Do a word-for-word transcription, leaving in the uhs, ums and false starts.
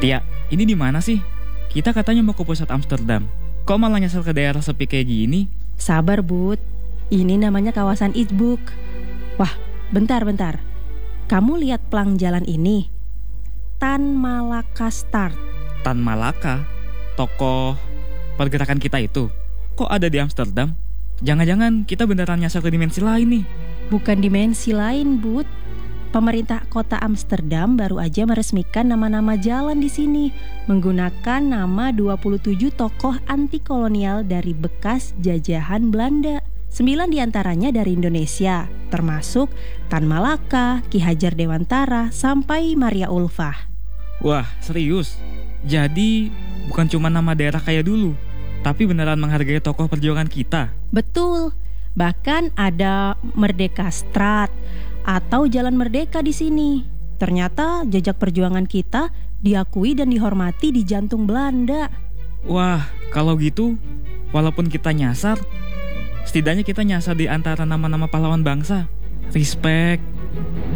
Tia, ini di mana sih? Kita katanya mau ke pusat Amsterdam. Kok malah nyasar ke daerah sepi kayak gini? Sabar, Bud. Ini namanya kawasan Itzburg. Wah, bentar-bentar. Kamu lihat pelang jalan ini? Tan Malaka Start. Tan Malaka? Tokoh pergerakan kita itu? Kok ada di Amsterdam? Jangan-jangan kita beneran nyasar ke dimensi lain nih? Bukan dimensi lain, Bud. Pemerintah kota Amsterdam baru aja meresmikan nama-nama jalan di sini menggunakan nama dua puluh tujuh tokoh anti kolonial dari bekas jajahan Belanda. Sembilan diantaranya dari Indonesia, termasuk Tan Malaka, Ki Hajar Dewantara, sampai Maria Ulfah. Wah, serius? Jadi bukan cuma nama daerah kayak dulu, tapi beneran menghargai tokoh perjuangan kita? Betul, bahkan ada Merdeka Straat atau Jalan Merdeka di sini. Ternyata jejak perjuangan kita diakui dan dihormati di jantung Belanda. Wah, kalau gitu, walaupun kita nyasar, setidaknya kita nyasar di antara nama-nama pahlawan bangsa. Respect.